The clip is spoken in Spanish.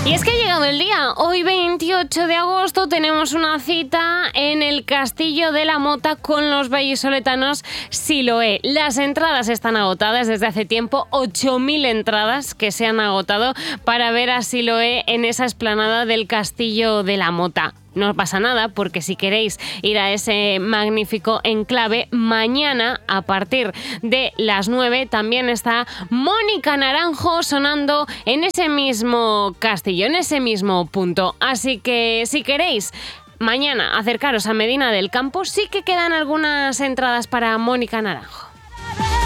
Y es que ha llegado el día. Hoy 28 de agosto tenemos una cita en el Castillo de la Mota con los vallisoletanos Siloé. Las entradas están agotadas desde hace tiempo, 8.000 entradas que se han agotado para ver a Siloé en esa explanada del Castillo de la Mota. No pasa nada, porque si queréis ir a ese magnífico enclave, mañana a partir de las 9 también está Mónica Naranjo sonando en ese mismo castillo, en ese mismo punto. Así que si queréis mañana acercaros a Medina del Campo, sí que quedan algunas entradas para Mónica Naranjo.